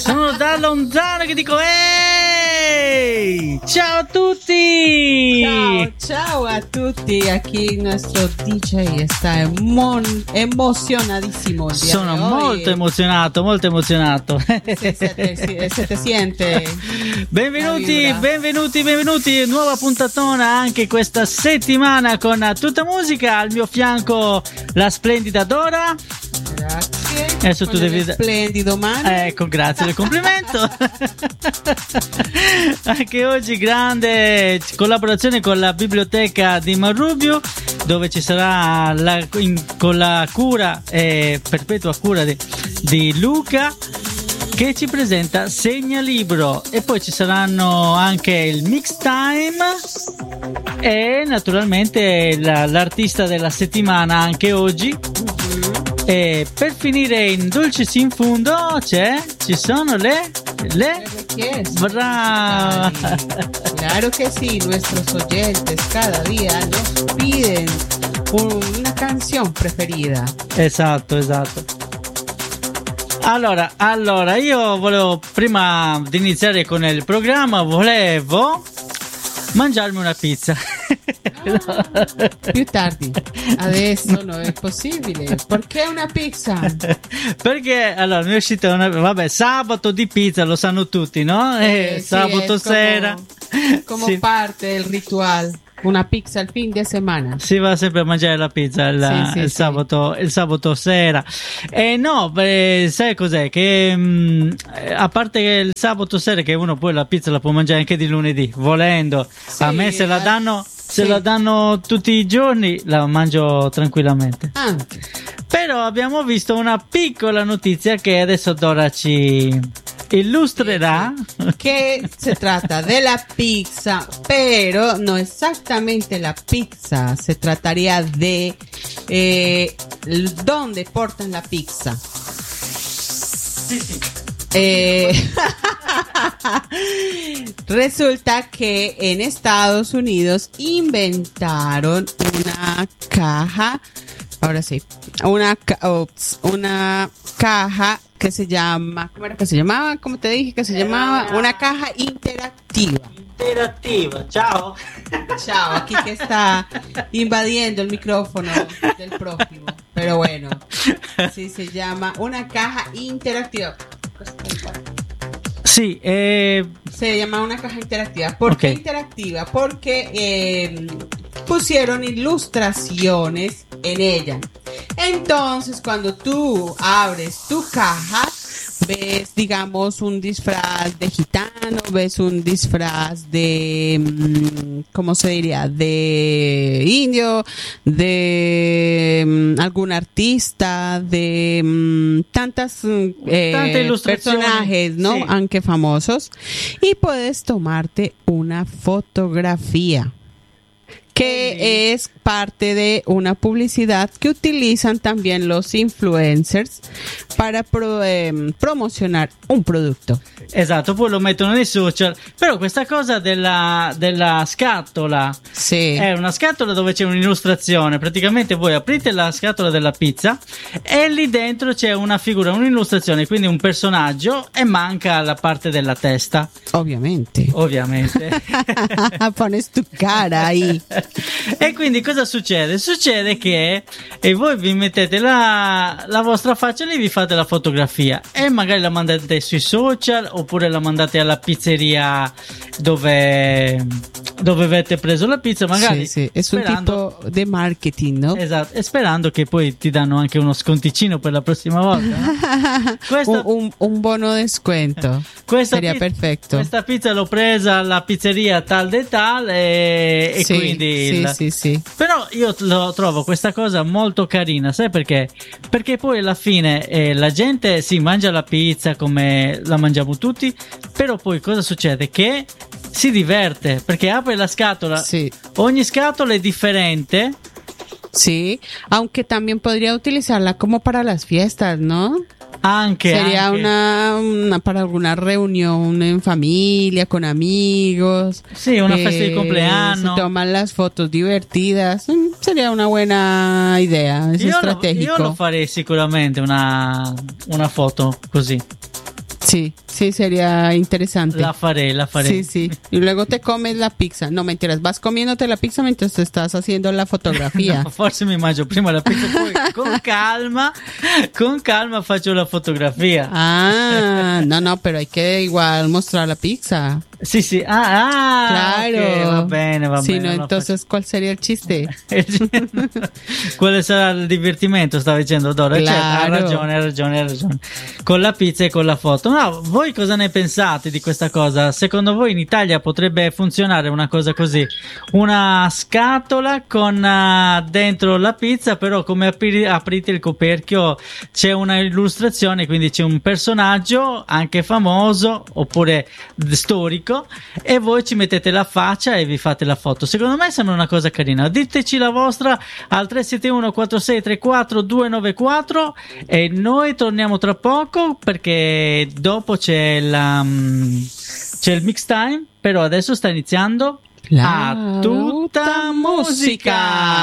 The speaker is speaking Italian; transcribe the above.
Sono da lontano che dico ehi! Ciao a tutti! Ciao a tutti, aquí nuestro DJ está emocionadísimo. Sono molto emozionato. Se te siente. Benvenuti, nuova puntatona anche questa settimana con tutta musica. Al mio fianco la splendida Dora. Grazie. Adesso tu devi splendido mano. Ecco, grazie del complimento. Anche oggi grande collaborazione con la biblioteca di Marrubio, dove ci sarà con la cura perpetua cura di Luca, che ci presenta Segnalibro, e poi ci saranno anche il mix time e naturalmente l'artista della settimana anche oggi. E per finire in dulcis in fundo ci sono le brava. Claro que sí, nuestros oyentes cada día nos piden una canción preferida. Esatto. Allora, io volevo, prima di iniziare con il programma, volevo mangiarmi una pizza. Più tardi, adesso non è possibile. Perché una pizza? Perché allora mi è uscita sabato di pizza, lo sanno tutti, no? Sabato sera come sì. Parte del ritual. Una pizza il fin di settimana. Si va sempre a mangiare la pizza il sabato sera. E no, sai cos'è? Che a parte che il sabato sera, che uno poi la pizza la può mangiare anche di lunedì, volendo. Sì, a me se la danno la danno tutti i giorni, la mangio tranquillamente. Però abbiamo visto una piccola notizia che adesso Dora ci ilustrerà, que se trata de la pizza, pero no exactamente la pizza, se trataría de dónde portan la pizza. Sí. Resulta que en Estados Unidos inventaron una caja, ahora sí, una caja que se llama, ¿cómo era que se llamaba? ¿Cómo te dije que se llamaba? Una caja interactiva. Ciao, aquí que está invadiendo el micrófono del prójimo. Pero bueno, sí se llama una caja interactiva. Sí, se llama una caja interactiva. ¿Por qué interactiva? Porque pusieron ilustraciones en ella. Entonces, cuando tú abres tu caja, ves, digamos, un disfraz de gitano, ves un disfraz de, ¿cómo se diría? De indio, de algún artista, de tantas personajes, ¿no? Sí. Aunque famosos. Y puedes tomarte una fotografía, que es parte de una publicidad que utilizan también los influencers para promocionar un prodotto. Esatto, poi lo mettono nei social. Però questa cosa della scatola, sì, è una scatola dove c'è un'illustrazione. Praticamente voi aprite la scatola della pizza e lì dentro c'è una figura, un'illustrazione, quindi un personaggio, e manca la parte della testa. Ovviamente. Pones tu cara ahí. E quindi cosa succede? Succede che voi vi mettete la vostra faccia lì, vi fate la fotografia e magari la mandate sui social, oppure la mandate alla pizzeria dove avete preso la pizza, magari. Sì. È un tipo di marketing, no? Esatto, e sperando che poi ti danno anche uno sconticino per la prossima volta, no? un buono descuento. Seria perfetto. Questa pizza l'ho presa alla pizzeria tal de tal e sì, quindi sì. Però io lo trovo questa cosa molto carina, sai perché? Perché poi alla fine la gente si mangia la pizza come la mangiamo tutti, però poi cosa succede? Che si diverte, perché apre la scatola, sì. Ogni scatola è differente. Sí, aunque también podría utilizarla como para las fiestas, ¿no? Sería una para alguna reunión en familia, con amigos. Sí, una festa di compleanno. Se toman las fotos divertidas. Sería una buena idea, es estratégico. Io lo farei sicuramente una foto così. Sí, sí, sería interesante. La faré. Sí, sí. Y luego te comes la pizza. No, mentiras, vas comiéndote la pizza mientras te estás haciendo la fotografia. No, forse mi mangio prima la pizza, poi con calma faccio la fotografia. Ah, no, pero hay que igual mostrar la pizza. Sì, sì, Claro. ok, va bene. Si no, entonces, ¿cuál sería el chiste? Quale sarà il divertimento, stavo dicendo Dora. Claro. Certo, hai ragione. Con la pizza e con la foto. No, voi cosa ne pensate di questa cosa? Secondo voi in Italia potrebbe funzionare una cosa così? Una scatola con dentro la pizza, però come aprite il coperchio c'è una illustrazione, quindi c'è un personaggio anche famoso oppure storico e voi ci mettete la faccia e vi fate la foto. Secondo me sembra una cosa carina. Diteci la vostra al 371 4634 294 e noi torniamo tra poco perché dopo c'è il mix time, però adesso sta iniziando La A Tutta Musica.